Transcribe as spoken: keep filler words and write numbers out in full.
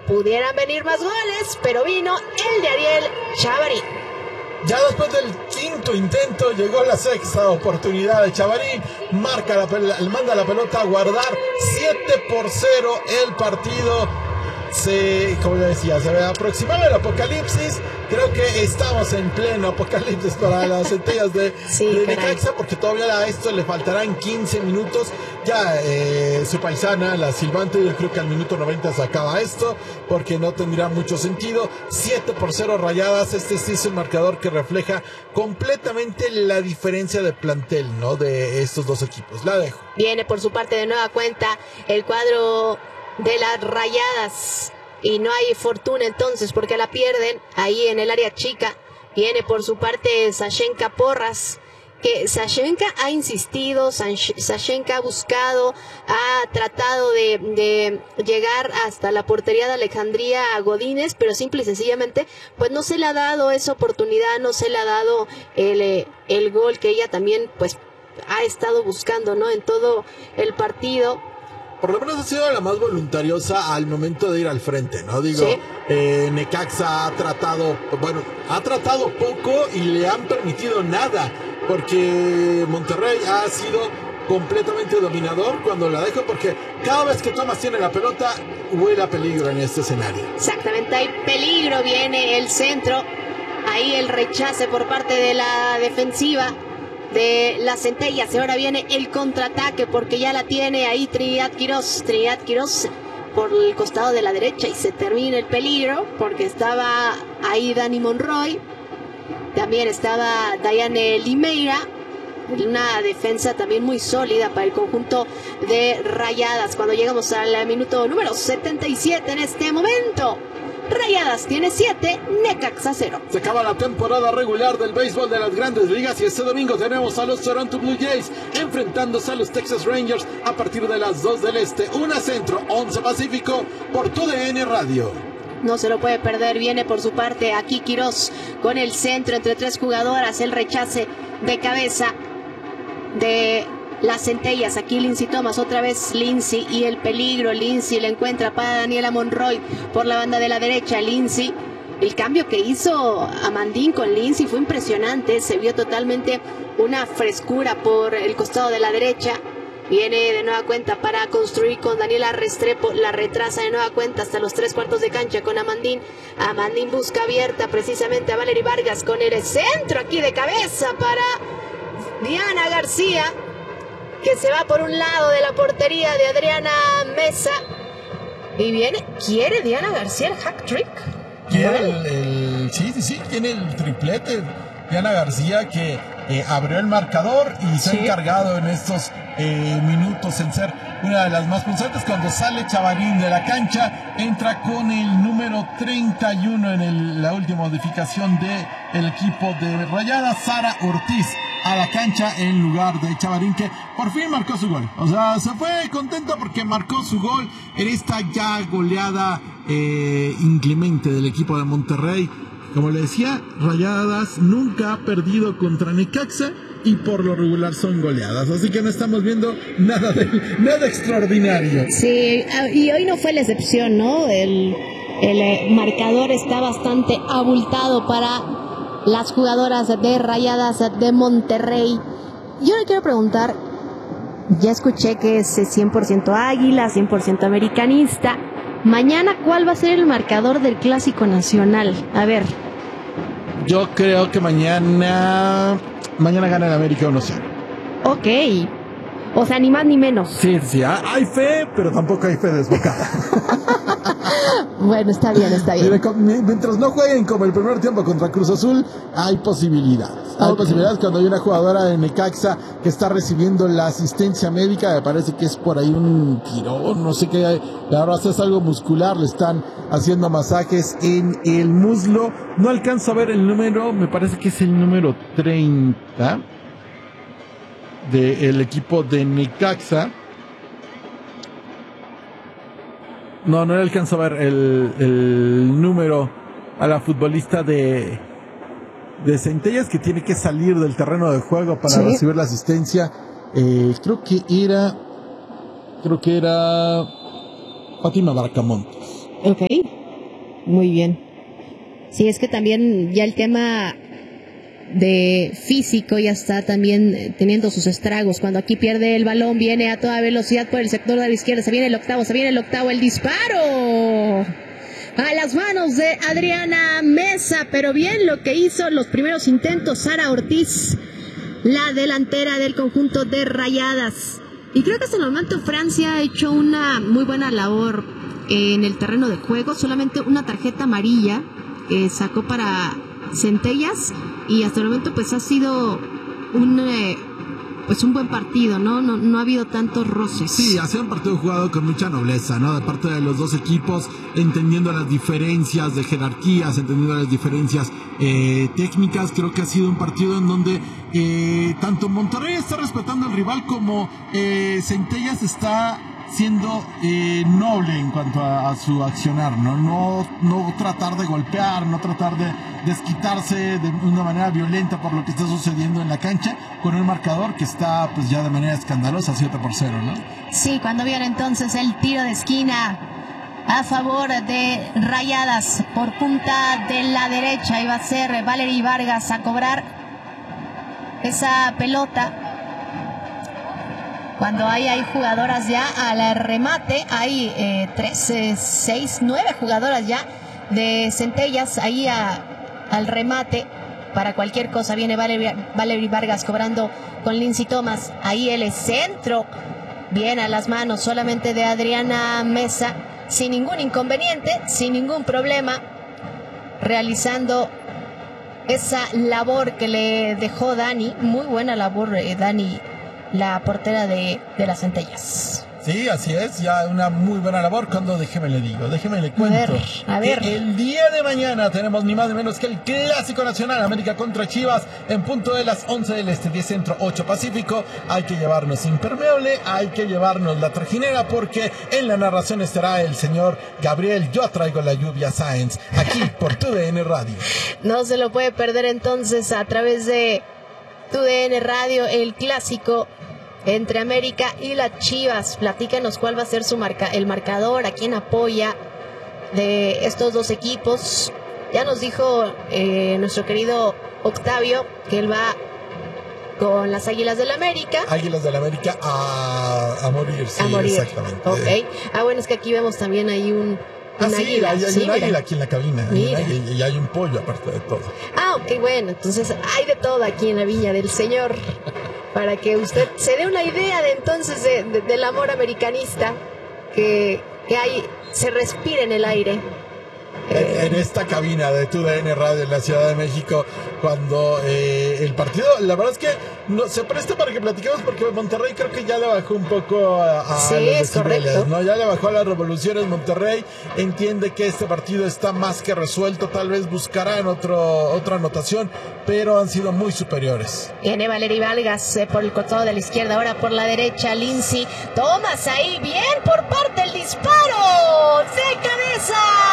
pudieran venir más goles, pero vino el de Ariel Chavarín. Ya después del quinto intento llegó la sexta oportunidad de Chavarín, marca la pel- manda la pelota a guardar, siete por cero el partido. Se, como ya decía, se aproximaba el apocalipsis. Creo que estamos en pleno apocalipsis para las centellas de, sí, de Necaxa, porque todavía a esto le faltarán quince minutos. Ya eh, su paisana, la Silvante, yo creo que al minuto noventa se acaba esto, porque no tendría mucho sentido. siete por cero Rayadas. Este sí es un marcador que refleja completamente la diferencia de plantel, ¿no?, de estos dos equipos. La dejo. Viene por su parte de nueva cuenta el cuadro de las Rayadas y no hay fortuna entonces porque la pierden ahí en el área chica. Viene por su parte Sashenka Porras, que Sashenka ha insistido, Sashenka ha buscado, ha tratado de, de llegar hasta la portería de Alejandría Godínez, pero simple y sencillamente pues no se le ha dado esa oportunidad, no se le ha dado el, el gol que ella también pues ha estado buscando, ¿no?, en todo el partido. Por lo menos ha sido la más voluntariosa al momento de ir al frente, ¿no? Digo, sí. eh, Necaxa ha tratado, bueno, ha tratado poco y le han permitido nada, porque Monterrey ha sido completamente dominador cuando la deja, porque cada vez que Thomas tiene la pelota, huele a peligro en este escenario. Exactamente, hay peligro, viene el centro, ahí el rechace por parte de la defensiva de las centellas, y ahora viene el contraataque porque ya la tiene ahí Trinidad Quirós, Trinidad Quirós por el costado de la derecha y se termina el peligro porque estaba ahí Dani Monroy, también estaba Dayane Limeira, una defensa también muy sólida para el conjunto de Rayadas. Cuando llegamos al minuto número setenta y siete en este momento, Rayadas tiene siete, Necaxa cero. Se acaba la temporada regular del béisbol de las Grandes Ligas y este domingo tenemos a los Toronto Blue Jays enfrentándose a los Texas Rangers a partir de las dos del Este, una Centro, once Pacífico, por T D N Radio. No se lo puede perder, viene por su parte aquí Quirós con el centro entre tres jugadoras, el rechace de cabeza de las centellas, aquí Lindsay Thomas, otra vez Lindsay y el peligro, Lindsay le encuentra para Daniela Monroy por la banda de la derecha, Lindsay, el cambio que hizo Amandín con Lindsay fue impresionante, se vio totalmente una frescura por el costado de la derecha, viene de nueva cuenta para construir con Daniela Restrepo, la retrasa de nueva cuenta hasta los tres cuartos de cancha con Amandín, Amandín busca abierta precisamente a Valery Vargas con el centro aquí de cabeza para Diana García, que se va por un lado de la portería de Adriana Mesa. Y viene, ¿quiere Diana García el hack trick? Quiere el, el, sí, sí, sí, tiene el triplete. Diana García que eh, abrió el marcador y se sí. ha encargado en estos eh, minutos en ser una de las más punzantes. Cuando sale Chavarín de la cancha, entra con el número treinta y uno en el, la última modificación del equipo de Rayadas, Sara Ortiz, a la cancha en lugar de Chavarín, que por fin marcó su gol. O sea, se fue contento porque marcó su gol en esta ya goleada eh, inclemente del equipo de Monterrey. Como le decía, Rayadas nunca ha perdido contra Necaxa y por lo regular son goleadas, así que no estamos viendo nada de, nada extraordinario. Sí, y hoy no fue la excepción, ¿no? El, el marcador está bastante abultado para las jugadoras de Rayadas de Monterrey. Yo le quiero preguntar, ya escuché que es cien por ciento águila, cien por ciento americanista. Mañana, ¿cuál va a ser el marcador del Clásico Nacional? A ver. Yo creo que mañana mañana gana el América uno cero. Ok. O sea, ni más ni menos. Sí, sí, hay fe, pero tampoco hay fe desbocada. Bueno, está bien, está bien. Mientras no jueguen como el primer tiempo contra Cruz Azul, hay posibilidades. Hay okay. posibilidades cuando hay una jugadora de Necaxa que está recibiendo la asistencia médica, me parece que es por ahí un tirón, no sé qué, la verdad es algo muscular, le están haciendo masajes en el muslo. No alcanzo a ver el número, me parece que es el número treinta del equipo de Necaxa. No, no le alcanzo a ver el, el número a la futbolista de, de Centellas, que tiene que salir del terreno de juego para ¿sí? recibir la asistencia. Eh, creo que era, creo que era Fátima Barcamontes. Ok, muy bien. Sí, es que también ya el tema de físico ya está también teniendo sus estragos. Cuando aquí pierde el balón, viene a toda velocidad por el sector de la izquierda, se viene el octavo, se viene el octavo, el disparo a las manos de Adriana Mesa, pero bien lo que hizo los primeros intentos Sara Ortiz, la delantera del conjunto de Rayadas. Y creo que hasta el momento Francia ha hecho una muy buena labor en el terreno de juego. Solamente una tarjeta amarilla eh, sacó para Centellas, y hasta el momento pues ha sido un eh, pues un buen partido, ¿no? No, no ha habido tantos roces. Sí, ha sido un partido jugado con mucha nobleza, ¿no? De parte de los dos equipos, entendiendo las diferencias de jerarquías, entendiendo las diferencias eh, técnicas. Creo que ha sido un partido en donde eh, tanto Monterrey está respetando al rival como eh, Centellas está siendo eh, noble en cuanto a, a su accionar, ¿no? No, no tratar de golpear, no tratar de desquitarse de una manera violenta por lo que está sucediendo en la cancha, con un marcador que está pues ya de manera escandalosa, siete por cero, ¿no? Sí, cuando viene entonces el tiro de esquina a favor de Rayadas por punta de la derecha, iba a ser Valery Vargas a cobrar esa pelota. Cuando hay, hay jugadoras ya al remate, hay eh, trece, seis, nueve jugadoras ya de Centellas ahí a, al remate. Para cualquier cosa viene Valery, Valery Vargas cobrando con Lindsay Thomas. Ahí el centro, bien a las manos solamente de Adriana Mesa, sin ningún inconveniente, sin ningún problema, realizando esa labor que le dejó Dani. Muy buena labor, eh, Dani, la portera de, de las Centellas. Sí, así es, ya una muy buena labor. Cuando déjeme le digo, déjeme le cuento. A ver, a ver. Que el día de mañana tenemos ni más ni menos que el Clásico Nacional, América contra Chivas, en punto de las once del Este, diez Centro, ocho Pacífico. Hay que llevarnos impermeable, hay que llevarnos la trajinera, porque en la narración estará el señor Gabriel Yo Traigo la Lluvia Sáenz, aquí por Tu D N Radio. No se lo puede perder entonces a través de Tu D N Radio, el clásico entre América y las Chivas. Platícanos cuál va a ser su marca, el marcador, a quién apoya de estos dos equipos. Ya nos dijo eh, nuestro querido Octavio que él va con las Águilas del América. Águilas del América a, a morir, sí, a morir. Exactamente. Ok. Ah, bueno, es que aquí vemos también hay un Ah, un sí, águila. hay, hay Sí, un águila mira. aquí en la cabina. Hay un águila, y hay un pollo aparte de todo. Ah, ok, bueno, entonces hay de todo aquí en la Viña del Señor, para que usted se dé una idea de entonces de, de, del amor americanista que, que hay, se respira en el aire. En, en esta cabina de Tu D N Radio en la Ciudad de México, cuando eh, el partido, la verdad es que no, se presta para que platiquemos, porque Monterrey creo que ya le bajó un poco a, a Sí, los es correcto. ¿no? Ya le bajó a las revoluciones. Monterrey entiende que este partido está más que resuelto, tal vez buscarán otro, otra anotación, pero han sido muy superiores. Viene Valery Vargas eh, por el costado de la izquierda, ahora por la derecha Lindsay Thomas, ahí bien por parte el disparo de cabeza.